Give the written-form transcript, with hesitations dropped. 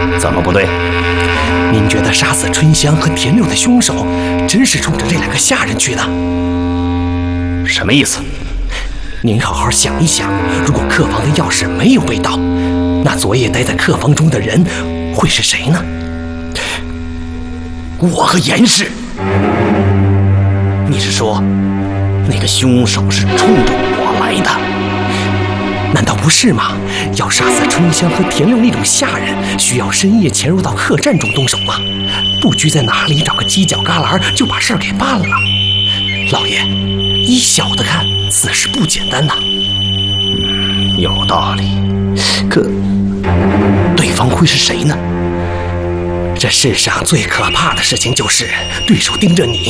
怎么不对？ 您觉得杀死春香和田六的凶手真是冲着这2个下人去的？ 什么意思？ 您好好想一想，如果客房的钥匙没有被盗，那昨夜待在客房中的人会是谁呢？ 我和严氏。你是说，那个凶手是冲着我来的？ 难道不是吗？要杀死春香和田六那种下人，需要深夜潜入到客栈中动手吗？不拘在哪里找个犄角旮旯就把事儿给办了。老爷，依小的看，此事不简单呐。 有道理。可对方会是谁呢？这世上最可怕的事情就是对手盯着你，